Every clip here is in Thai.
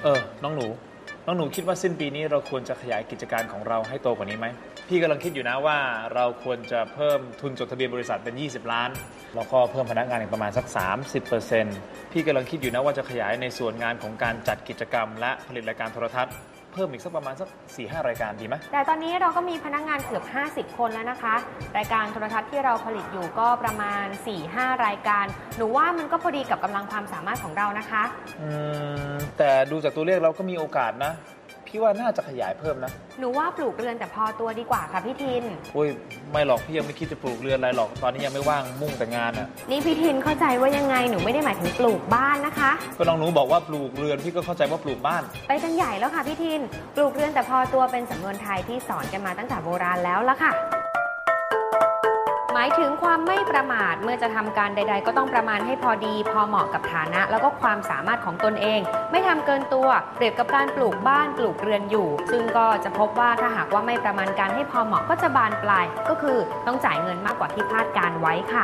น้องหนูคิดว่าสิ้นปีนี้เราควรจะขยายกิจการของเราให้โตกว่านี้ไหมพี่กำลังคิดอยู่นะว่าเราควรจะเพิ่มทุนจดทะเบียนบริษัทเป็น20 ล้านแล้วก็เพิ่มพนักงานอีกประมาณสัก 30%พี่กำลังคิดอยู่นะว่าจะขยายในส่วนงานของการจัดกิจกรรมและผลิตรายการโทรทัศน์เพิ่มอีกสักประมาณสัก 4-5 รายการดีไหมแต่ตอนนี้เราก็มีพนักงานเกือบ50 คนแล้วนะคะรายการโทรทัศน์ที่เราผลิตอยู่ก็ประมาณ 4-5 รายการหนูว่ามันก็พอดีกับกำลังความสามารถของเรานะคะแต่ดูจากตัวเลขเราก็มีโอกาสนะพี่ว่าน่าจะขยายเพิ่มนะหนูว่าปลูกเรือนแต่พอตัวดีกว่าค่ะพี่ทินโอ้ยไม่หรอกพี่ยังไม่คิดจะปลูกเรือนอะไรหรอกตอนนี้ยังไม่ว่างมุ่งแต่งานอ่ะนี่พี่ทินเข้าใจว่ายังไงหนูไม่ได้หมายถึงปลูกบ้านนะคะก็น้องหนูบอกว่าปลูกเรือนพี่ก็เข้าใจว่าปลูกบ้านไปกันใหญ่แล้วค่ะพี่ทินปลูกเรือนแต่พอตัวเป็นสำนวนไทยที่สอนกันมาตั้งแต่โบราณแล้วละค่ะหมายถึงความไม่ประมาทเมื่อจะทำการใดๆก็ต้องประมาณให้พอดีพอเหมาะกับฐานะแล้วก็ความสามารถของตนเองไม่ทำเกินตัวเปรียบกับการปลูกบ้านปลูกเรือนอยู่ซึ่งก็จะพบว่าถ้าหากว่าไม่ประมาณการให้พอเหมาะก็จะบานปลายก็คือต้องจ่ายเงินมากกว่าที่คาดการไว้ค่ะ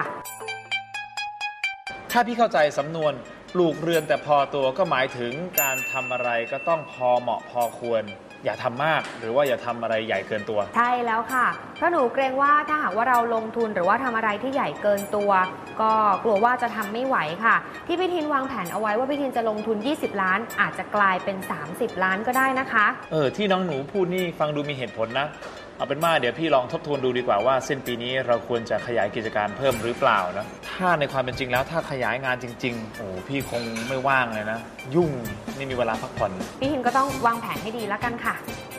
ถ้าพี่เข้าใจสำนวนปลูกเรือนแต่พอตัวก็หมายถึงการทำอะไรก็ต้องพอเหมาะพอควรอย่าทำมากหรือว่าอย่าทำอะไรใหญ่เกินตัวใช่แล้วค่ะเพราะหนูเกรงว่าถ้าหากว่าเราลงทุนหรือว่าทำอะไรที่ใหญ่เกินตัวก็กลัวว่าจะทำไม่ไหวค่ะที่พี่ทินวางแผนเอาไว้ว่าพี่ทินจะลงทุน20 ล้านอาจจะกลายเป็น30 ล้านก็ได้นะคะที่น้องหนูพูดนี่ฟังดูมีเหตุผลนะเอาเป็นว่าเดี๋ยวพี่ลองทบทวนดูดีกว่าว่าสิ้นปีนี้เราควรจะขยายกิจการเพิ่มหรือเปล่านะถ้าในความเป็นจริงแล้วถ้าขยายงานจริงๆโอ้พี่คงไม่ว่างเลยนะยุ่งไม่มีเวลาพักผ่อนพี่ทินก็ต้องวางแผนให้ดีแล้วกันค่ะ